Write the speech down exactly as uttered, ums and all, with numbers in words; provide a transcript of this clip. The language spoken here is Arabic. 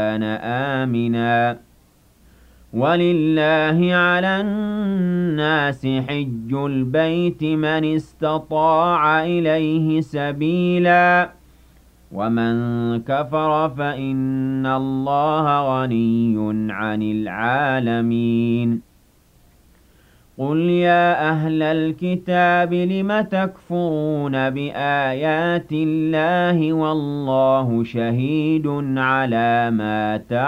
كَانَ آمِنًا وَلِلَّهِ عَلَى النَّاسِ حِجُّ الْبَيْتِ مَنِ اسْتَطَاعَ إِلَيْهِ سَبِيلًا وَمَن كَفَرَ فَإِنَّ اللَّهَ غَنِيٌّ عَنِ الْعَالَمِينَ قُلْ يَا أَهْلَ الْكِتَابِ لِمَ تَكْفُرُونَ بِآيَاتِ اللَّهِ وَاللَّهُ شَهِيدٌ عَلَىٰ مَا تَعْمَلُونَ